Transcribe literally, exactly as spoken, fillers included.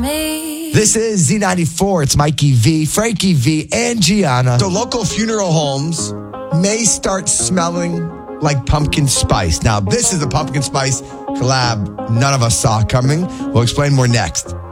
me. This is Z ninety-four. It's Mikey V, Frankie V, and Gianna. So local funeral homes may start smelling like pumpkin spice. Now, this is a pumpkin spice collab none of us saw coming. We'll explain more next.